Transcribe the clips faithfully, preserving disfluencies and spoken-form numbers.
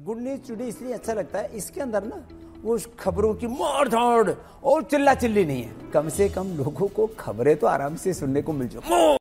Good news today इसलिए अच्छा लगता है, इसके अंदर ना वो खबरों की मार धाड़ और चिल्ला चिल्ली नहीं है। कम से कम लोगों को खबरें तो आराम से सुनने को मिल जाए।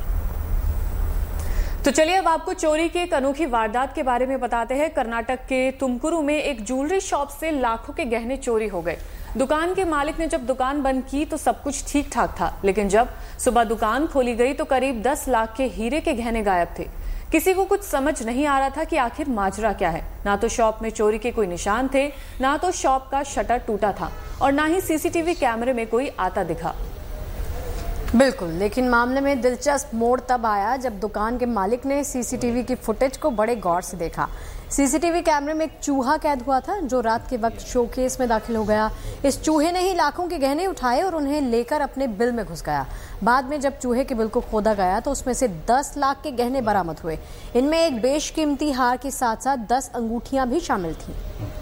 तो चलिए अब आपको चोरी की एक अनोखी वारदात के बारे में बताते हैं। कर्नाटक के तुमकुरू में एक ज्वेलरी शॉप से लाखों के गहने चोरी हो गए। दुकान के मालिक ने जब दुकान बंद की तो सब कुछ ठीक ठाक था, लेकिन जब सुबह दुकान खोली गई तो करीब दस लाख के हीरे के गहने गायब थे। किसी को कुछ समझ नहीं आ रहा था कि आखिर माजरा क्या है। ना तो शॉप में चोरी के कोई निशान थे, ना तो शॉप का शटर टूटा था और ना ही सीसीटीवी कैमरे में कोई आता दिखा। बिल्कुल, लेकिन मामले में दिलचस्प मोड़ तब आया जब दुकान के मालिक ने सीसीटीवी की फुटेज को बड़े गौर से देखा। सीसीटीवी कैमरे में एक चूहा कैद हुआ था जो रात के वक्त शोकेस में दाखिल हो गया। इस चूहे ने ही लाखों के गहने उठाए और उन्हें लेकर अपने बिल में घुस गया। बाद में जब चूहे के बिल को खोदा गया तो उसमें से दस लाख के गहने बरामद हुए। इनमें एक बेशकीमती हार के साथ साथ दस अंगूठियां भी शामिल थी।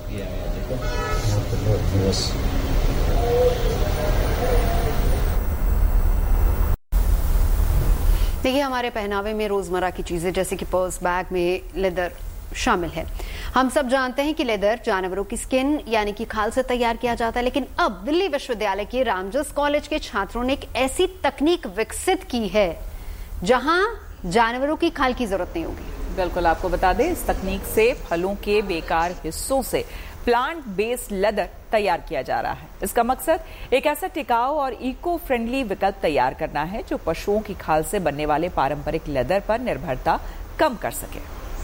देखिए, हमारे पहनावे में रोजमर्रा की चीजें जैसे कि पर्स, बैग में लेदर शामिल है। हम सब जानते हैं कि लेदर जानवरों की स्किन यानी कि खाल से तैयार किया जाता है, लेकिन अब दिल्ली विश्वविद्यालय के रामजस कॉलेज के छात्रों ने एक ऐसी तकनीक विकसित की है जहां जानवरों की खाल की जरूरत नहीं होगी। बिल्कुल, आपको बता दें, इस तकनीक से फलों के बेकार हिस्सों से प्लांट बेस्ड लेदर तैयार किया जा रहा है। इसका मकसद एक ऐसा टिकाऊ और इको फ्रेंडली विकल्प तैयार करना है जो पशुओं की खाल से बनने वाले पारंपरिक लेदर पर निर्भरता कम कर सके।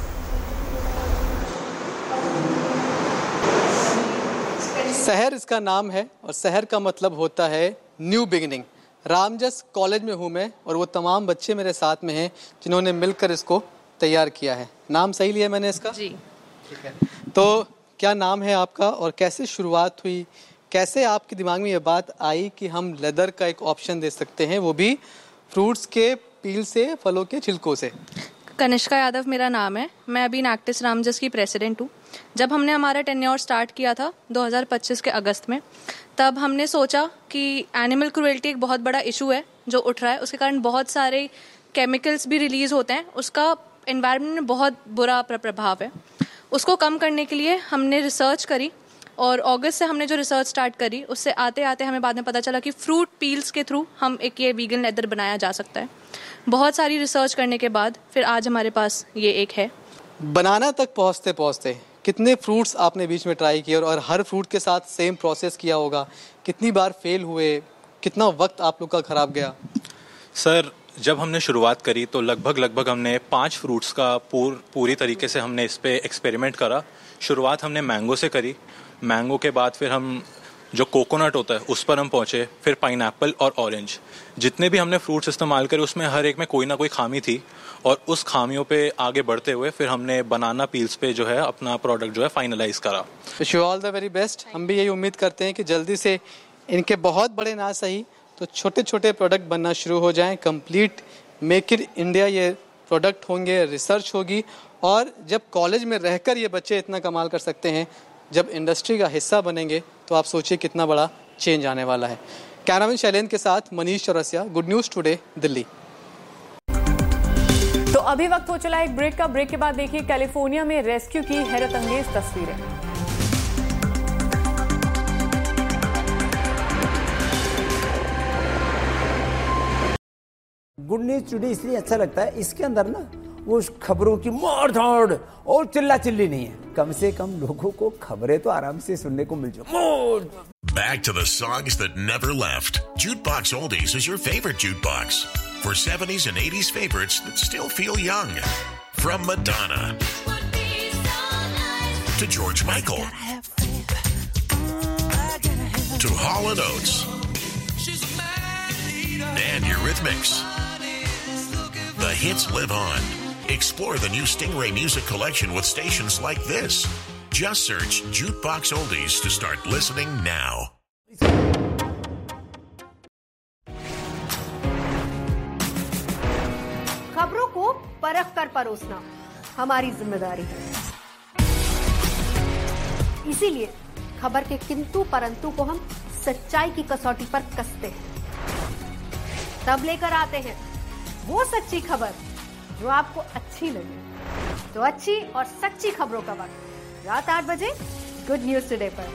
शहर इसका नाम है और शहर का मतलब होता है न्यू बिगिनिंग। रामजस कॉलेज में हूँ मैं और वो तमाम बच्चे मेरे साथ में हैं जिन्होंने मिलकर इसको तैयार किया है। नाम सही लिया मैंने इसका? जी। ठीक है, तो क्या नाम है आपका और कैसे शुरुआत हुई? कैसे आपके दिमाग में ये बात आई कि हम लेदर का एक ऑप्शन दे सकते हैं, वो भी फ्रूट्स के पील से, फलों के छिलकों से? कनिष्का यादव मेरा नाम है। मैं अभी नैक्टिस रामजस की प्रेसिडेंट हूँ। जब हमने हमारा टेन्योर स्टार्ट किया था दो हज़ार पच्चीस के अगस्त में, तब हमने सोचा कि एनिमल क्रूएल्टी एक बहुत बड़ा इशू है जो उठ रहा है। उसके कारण बहुत सारे केमिकल्स भी रिलीज होते हैं, उसका एनवायरनमेंट में बहुत बुरा प्रभाव है। उसको कम करने के लिए हमने रिसर्च करी और अगस्त से हमने जो रिसर्च स्टार्ट करी उससे आते आते हमें बाद में पता चला कि फ्रूट पील्स के थ्रू हम एक ये वीगन लेदर बनाया जा सकता है। बहुत सारी रिसर्च करने के बाद फिर आज हमारे पास ये एक है। बनाना तक पहुंचते पहुंचते कितने फ्रूट्स आपने बीच में ट्राई किए और हर फ्रूट के साथ सेम प्रोसेस किया होगा? कितनी बार फेल हुए? कितना वक्त आप लोग का खराब गया? सर, जब हमने शुरुआत करी तो लगभग लगभग हमने पांच फ्रूट्स का पूर पूरी तरीके से हमने इस पे एक्सपेरिमेंट करा। शुरुआत हमने मैंगो से करी। मैंगो के बाद फिर हम जो कोकोनट होता है उस पर हम पहुंचे, फिर पाइनएप्पल और ऑरेंज। जितने भी हमने फ्रूट्स इस्तेमाल करे उसमें हर एक में कोई ना कोई खामी थी और उस खामियों पे आगे बढ़ते हुए फिर हमने बनाना पील्स पे जो है अपना प्रोडक्ट जो है फाइनलाइज करा। Wish you all the very best. हम भी यही उम्मीद करते हैं कि जल्दी से इनके बहुत बड़े ना सही तो छोटे छोटे प्रोडक्ट बनना शुरू हो जाएं। कंप्लीट मेक इन इंडिया ये प्रोडक्ट होंगे, रिसर्च होगी और जब कॉलेज में रहकर ये बच्चे इतना कमाल कर सकते हैं, जब इंडस्ट्री का हिस्सा बनेंगे तो आप सोचिए कितना बड़ा चेंज आने वाला है। कैमरामैन शैलेंद्र के साथ Manish Chaurasia, good news today, Delhi. तो अभी वक्त हो चला एक ब्रेक का। ब्रेक के बाद देखिए कैलिफोर्निया में रेस्क्यू की हैरत अंगेज तस्वीरें। गुड न्यूज टुडे इसलिए अच्छा लगता है, इसके अंदर ना वो खबरों की मार धाड़ और चिल्ला चिल्ली नहीं है। कम से कम लोगों को खबरें तो आराम से सुनने को मिल जाए। Back to the songs that never left. Jukebox Oldies is your favorite jukebox for seventies and eighties favorites that still feel young. From Madonna to George Michael to Hall and Oates and Eurythmics. The hits live on. Explore the new Stingray music collection with stations like this. Just search Jukebox Oldies to start listening now. खबरों को परख कर परोसना हमारी जिम्मेदारी है। इसीलिए खबर के किंतु परंतु को हम सच्चाई की कसौटी पर कसते हैं। तब लेकर आते हैं वो सच्ची खबर जो आपको अच्छी लगे। तो अच्छी और सच्ची खबरों का वक्त रात आठ बजे गुड न्यूज टुडे पर।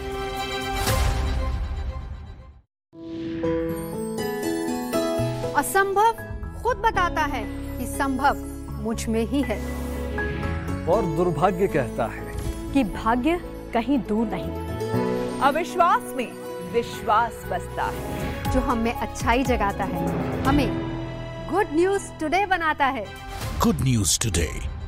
असंभव खुद बताता है कि संभव मुझ में ही है, और दुर्भाग्य कहता है कि भाग्य कहीं दूर नहीं। अविश्वास में विश्वास बसता है, जो हम में अच्छाई जगाता है, हमें गुड न्यूज टुडे बनाता है। Good news today